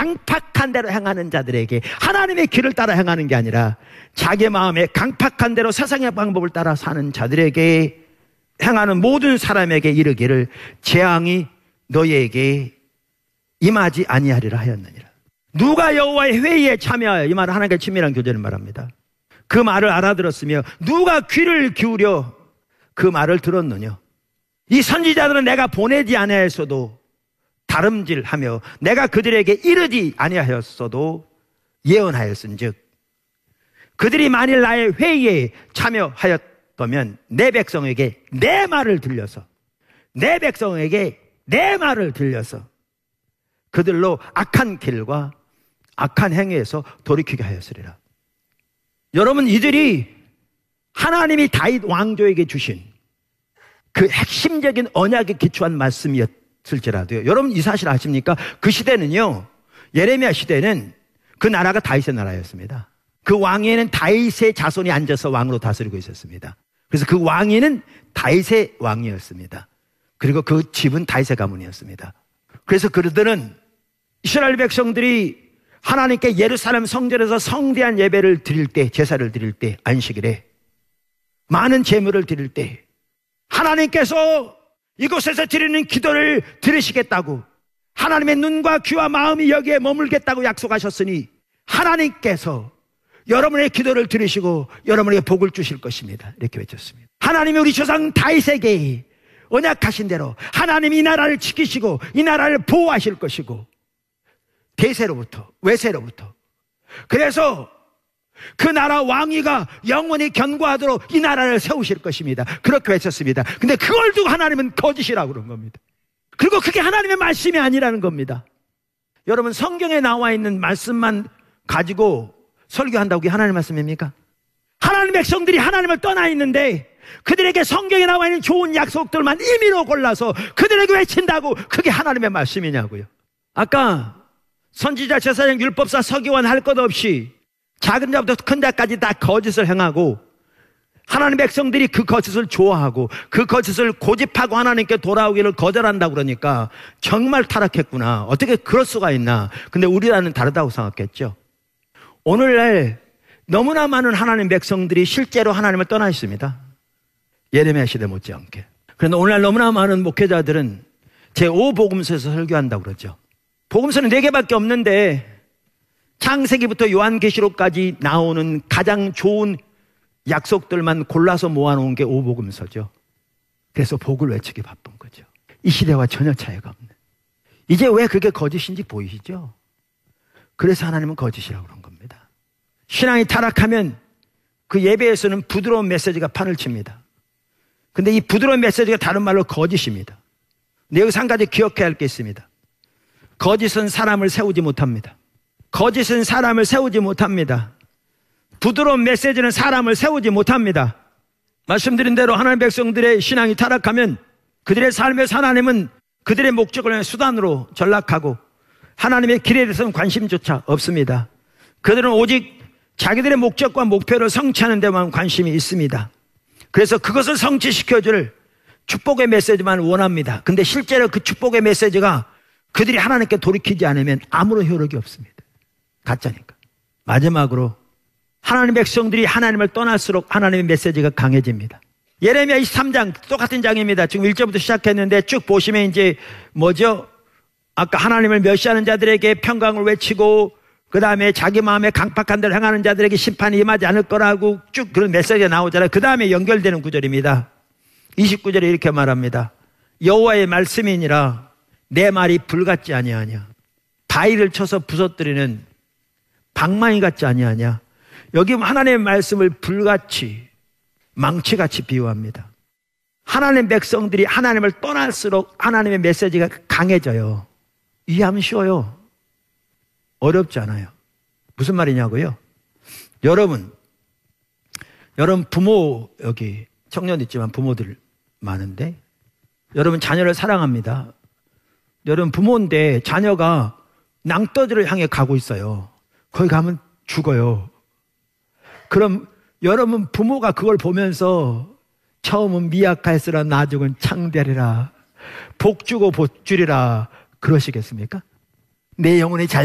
강팍한 대로 행하는 자들에게, 하나님의 길을 따라 행하는 게 아니라 자기 마음에 강팍한 대로 세상의 방법을 따라 사는 자들에게, 행하는 모든 사람에게 이르기를 재앙이 너희에게 임하지 아니하리라 하였느니라. 누가 여호와의 회의에 참여하여, 이 말은 하나님과 친밀한 교제를 말합니다. 그 말을 알아들었으며 누가 귀를 기울여 그 말을 들었느냐. 이 선지자들은 내가 보내지 아니하였어도 다름질하며 내가 그들에게 이르지 아니하였어도 예언하였은즉 그들이 만일 나의 회의에 참여하였다면 내 백성에게 내 말을 들려서, 내 백성에게 내 말을 들려서 그들로 악한 길과 악한 행위에서 돌이키게 하였으리라. 여러분, 이들이 하나님이 다윗 왕조에게 주신 그 핵심적인 언약에 기초한 말씀이었을지라도요, 여러분 이 사실 아십니까? 그 시대는요, 예레미야 시대는 그 나라가 다윗의 나라였습니다. 그 왕위에는 다윗의 자손이 앉아서 왕으로 다스리고 있었습니다. 그래서 그 왕위는 다윗의 왕이었습니다. 그리고 그 집은 다윗의 가문이었습니다. 그래서 그들은, 이스라엘 백성들이 하나님께 예루살렘 성전에서 성대한 예배를 드릴 때, 제사를 드릴 때, 안식일에 많은 제물을 드릴 때 하나님께서 이곳에서 드리는 기도를 들으시겠다고, 하나님의 눈과 귀와 마음이 여기에 머물겠다고 약속하셨으니 하나님께서 여러분의 기도를 들으시고 여러분에게 복을 주실 것입니다. 이렇게 외쳤습니다. 하나님이 우리 조상 다윗에게 언약하신 대로 하나님이 이 나라를 지키시고 이 나라를 보호하실 것이고, 대세로부터 외세로부터, 그래서 그 나라 왕위가 영원히 견고하도록 이 나라를 세우실 것입니다. 그렇게 외쳤습니다. 근데 그걸 두고 하나님은 거짓이라고 그런 겁니다. 그리고 그게 하나님의 말씀이 아니라는 겁니다. 여러분, 성경에 나와 있는 말씀만 가지고 설교한다고 그게 하나님의 말씀입니까? 하나님의 백성들이 하나님을 떠나 있는데 그들에게 성경에 나와 있는 좋은 약속들만 임의로 골라서 그들에게 외친다고 그게 하나님의 말씀이냐고요. 아까 선지자, 제사장, 율법사, 서기관 할 것 없이 작은 자부터 큰 자까지 다 거짓을 행하고, 하나님 백성들이 그 거짓을 좋아하고 그 거짓을 고집하고 하나님께 돌아오기를 거절한다고 그러니까 정말 타락했구나, 어떻게 그럴 수가 있나. 근데 우리라는 다르다고 생각했죠. 오늘날 너무나 많은 하나님 백성들이 실제로 하나님을 떠나 있습니다. 예레미야 시대 못지않게. 그런데 오늘날 너무나 많은 목회자들은 제5복음서에서 설교한다고 그러죠. 복음서는 4개밖에 없는데 창세기부터 요한계시록까지 나오는 가장 좋은 약속들만 골라서 모아놓은 게 5복음서죠. 그래서 복을 외치기 바쁜 거죠. 이 시대와 전혀 차이가 없는. 이제 왜 그게 거짓인지 보이시죠? 그래서 하나님은 거짓이라고 그런 겁니다. 신앙이 타락하면 그 예배에서는 부드러운 메시지가 판을 칩니다. 근데 이 부드러운 메시지가 다른 말로 거짓입니다. 근데 여기서 한 가지 기억해야 할 게 있습니다. 거짓은 사람을 세우지 못합니다. 거짓은 사람을 세우지 못합니다. 부드러운 메시지는 사람을 세우지 못합니다. 말씀드린 대로 하나님 백성들의 신앙이 타락하면 그들의 삶에서 하나님은 그들의 목적을 위한 수단으로 전락하고 하나님의 길에 대해서는 관심조차 없습니다. 그들은 오직 자기들의 목적과 목표를 성취하는 데만 관심이 있습니다. 그래서 그것을 성취시켜줄 축복의 메시지만 원합니다. 근데 실제로 그 축복의 메시지가 그들이 하나님께 돌이키지 않으면 아무런 효력이 없습니다. 가짜니까. 마지막으로 하나님 백성들이 하나님을 떠날수록 하나님의 메시지가 강해집니다. 예레미야 23장 똑같은 장입니다. 지금 1절부터 시작했는데 쭉 보시면 이제 뭐죠? 아까 하나님을 멸시하는 자들에게 평강을 외치고 그 다음에 자기 마음에 강팍한 대로 행하는 자들에게 심판이 임하지 않을 거라고 쭉 그런 메시지가 나오잖아요. 그 다음에 연결되는 구절입니다. 29절에 이렇게 말합니다. 여호와의 말씀이니라 내 말이 불같지 아니하냐. 바위를 쳐서 부서뜨리는 방망이 같지 아니하냐. 여기 하나님의 말씀을 불같이 망치같이 비유합니다. 하나님 백성들이 하나님을 떠날수록 하나님의 메시지가 강해져요. 이해하면 쉬워요. 어렵지 않아요. 무슨 말이냐고요? 여러분 부모, 여기 청년 있지만 부모들 많은데 여러분 자녀를 사랑합니다. 여러분 부모인데 자녀가 낭떠러지를 향해 가고 있어요. 거기 가면 죽어요. 그럼 여러분 부모가 그걸 보면서 처음은 미약하였으나 나중은 창대리라 복 주고 복 주리라 그러시겠습니까? 내 영혼이 잘